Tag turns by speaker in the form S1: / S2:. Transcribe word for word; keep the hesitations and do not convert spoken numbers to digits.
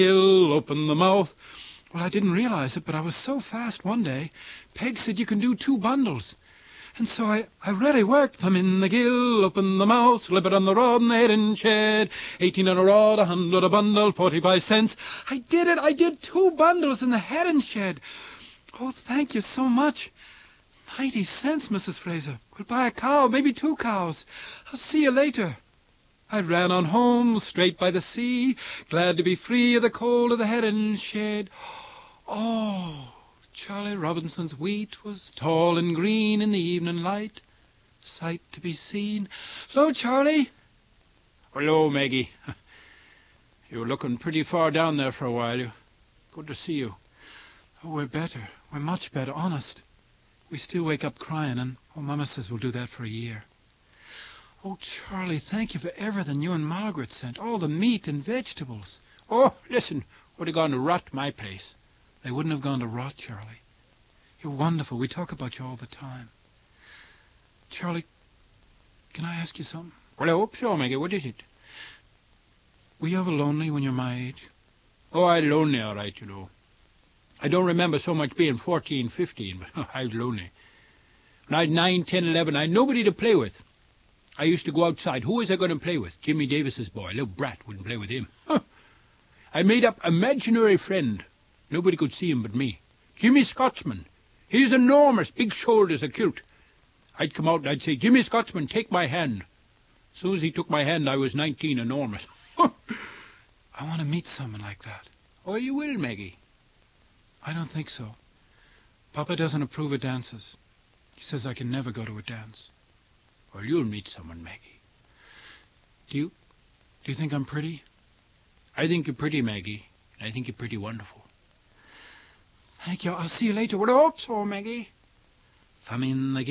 S1: gill, open the mouth. Well, I didn't realize it, but I was so fast one day, Peg said you can do two bundles. And so I, I really worked. Thumb in the gill, open the mouth, slip it on the rod and head and shed. Eighteen on a rod, a hundred a bundle, forty-five cents. I did it! I did two bundles in the head and shed. Oh, thank you so much. Ninety cents, Missus Fraser. We'll buy a cow, maybe two cows. I'll see you later. I ran on home, straight by the sea, glad to be free of the cold of the head and shed. Oh, Charlie Robinson's wheat was tall and green in the evening light, sight to be seen. Hello, Charlie.
S2: Hello, Maggie. You were looking pretty far down there for a while. Good to see you.
S1: Oh, we're better. We're much better, honest. We still wake up crying, and oh, Mama says we'll do that for a year. Oh, Charlie, thank you for everything you and Margaret sent, all the meat and vegetables.
S2: Oh, listen, would have gone to rot my place.
S1: They wouldn't have gone to rot, Charlie. You're wonderful. We talk about you all the time. Charlie, can I ask you something?
S2: Well, I hope so, Maggie. What is it?
S1: Were you ever lonely when you were my age?
S2: Oh, I was lonely, all right, you know. I don't remember so much being fourteen, fifteen, but I was lonely. When I was nine, ten, eleven, I had nobody to play with. I used to go outside. Who was I going to play with? Jimmy Davis's boy. A little brat, wouldn't play with him. I made up an imaginary friend. Nobody could see him but me. Jimmy Scotsman. He's enormous, big shoulders, a kilt. I'd come out and I'd say, Jimmy Scotsman, take my hand. As soon as he took my hand, I was nineteen, enormous.
S1: I want to meet someone like that.
S2: Oh, you will, Maggie.
S1: I don't think so. Papa doesn't approve of dances. He says I can never go to a dance.
S2: Well, you'll meet someone, Maggie.
S1: Do you... do you think I'm pretty?
S2: I think you're pretty, Maggie. And I think you're pretty wonderful.
S1: Thank you. I'll see you later.
S2: Well, I hope so, Maggie.
S1: Thumb in the